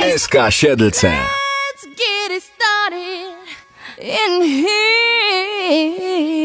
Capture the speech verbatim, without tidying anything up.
Eska Siedlce. Let's get it started in here.